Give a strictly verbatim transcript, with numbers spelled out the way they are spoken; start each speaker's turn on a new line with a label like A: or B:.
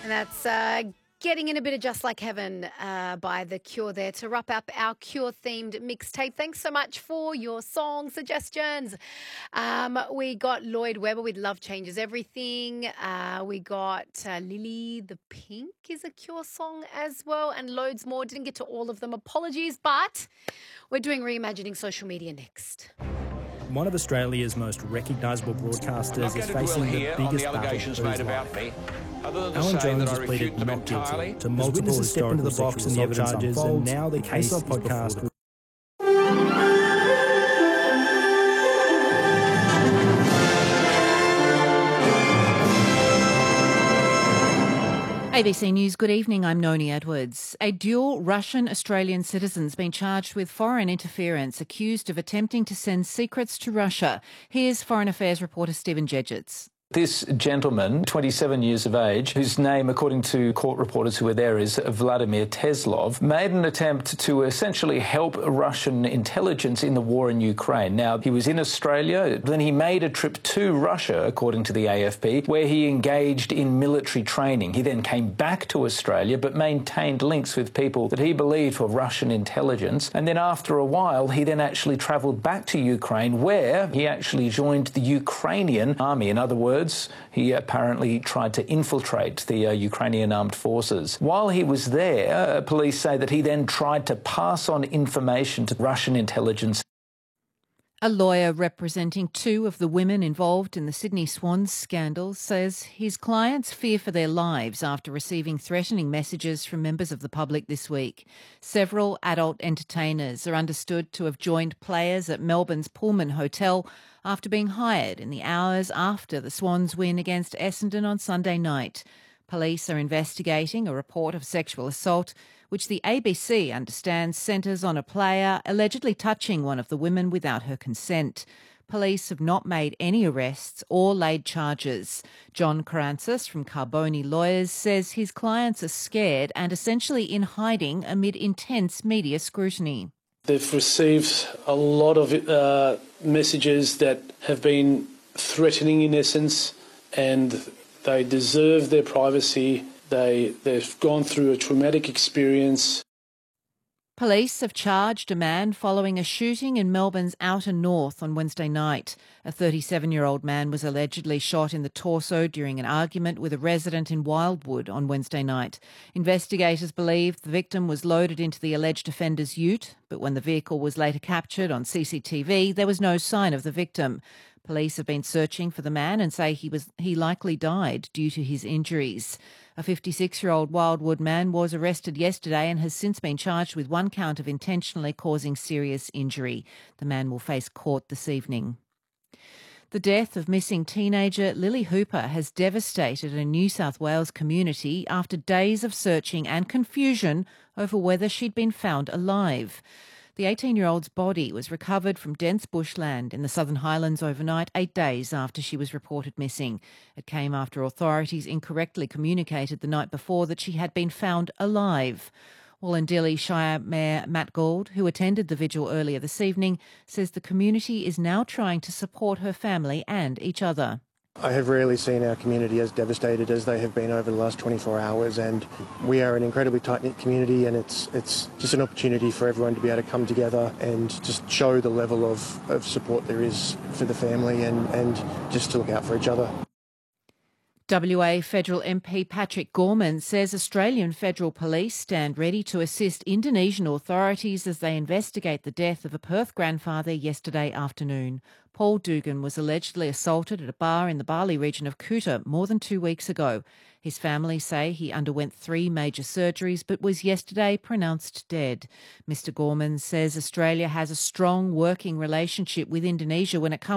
A: And that's uh, getting in a bit of Just Like Heaven uh, by The Cure there to wrap up our Cure-themed mixtape. Thanks so much for your song suggestions. Um, we got Lloyd Webber with Love Changes Everything. Uh, we got uh, Lily the Pink is a Cure song as well, and loads more. Didn't get to all of them. Apologies, but we're doing Reimagining Social Media next.
B: One of Australia's most recognisable broadcasters is facing the biggest
C: allegations made about me.
B: Alan Jones has pleaded not guilty to multiple historical into the box and the evidence charges, and now the case is podcast.
D: A B C News, good evening, I'm Noni Edwards. A dual Russian-Australian citizen's been charged with foreign interference, accused of attempting to send secrets to Russia. Here's Foreign Affairs reporter Stephen Jedgetts.
E: This gentleman, twenty-seven years of age, whose name, according to court reporters who were there, is Vladimir Teslov, made an attempt to essentially help Russian intelligence in the war in Ukraine. Now, he was in Australia, then he made a trip to Russia, according to the A F P, where he engaged in military training. He then came back to Australia, but maintained links with people that he believed were Russian intelligence. And then after a while, he then actually travelled back to Ukraine, where he actually joined the Ukrainian army. In other words, he apparently tried to infiltrate the uh, Ukrainian armed forces. While he was there, uh, police say that he then tried to pass on information to Russian intelligence.
D: A lawyer representing two of the women involved in the Sydney Swans scandal says his clients fear for their lives after receiving threatening messages from members of the public this week. Several adult entertainers are understood to have joined players at Melbourne's Pullman Hotel after being hired in the hours after the Swans win against Essendon on Sunday night. Police are investigating a report of sexual assault, which the A B C understands centres on a player allegedly touching one of the women without her consent. Police have not made any arrests or laid charges. John Karantzis from Carboni Lawyers says his clients are scared and essentially in hiding amid intense media scrutiny.
F: They've received a lot of uh, messages that have been threatening in essence, and they deserve their privacy. They, they've gone through a traumatic experience.
D: Police have charged a man following a shooting in Melbourne's outer north on Wednesday night. A thirty-seven-year-old man was allegedly shot in the torso during an argument with a resident in Wildwood on Wednesday night. Investigators believe the victim was loaded into the alleged offender's ute, but when the vehicle was later captured on C C T V, there was no sign of the victim. Police have been searching for the man and say he was he likely died due to his injuries. A fifty-six-year-old Wildwood man was arrested yesterday and has since been charged with one count of intentionally causing serious injury. The man will face court this evening. The death of missing teenager Lily Hooper has devastated a New South Wales community after days of searching and confusion over whether she'd been found alive. The eighteen-year-old's body was recovered from dense bushland in the Southern Highlands overnight, eight days after she was reported missing. It came after authorities incorrectly communicated the night before that she had been found alive. Wollondilly Shire Mayor Matt Gould, who attended the vigil earlier this evening, says the community is now trying to support her family and each other.
G: I have rarely seen our community as devastated as they have been over the last twenty-four hours, and we are an incredibly tight-knit community, and it's it's just an opportunity for everyone to be able to come together and just show the level of, of support there is for the family and, and just to look out for each other.
D: W A Federal M P Patrick Gorman says Australian Federal Police stand ready to assist Indonesian authorities as they investigate the death of a Perth grandfather yesterday afternoon. Paul Dugan was allegedly assaulted at a bar in the Bali region of Kuta more than two weeks ago. His family say he underwent three major surgeries but was yesterday pronounced dead. Mister Gorman says Australia has a strong working relationship with Indonesia when it comes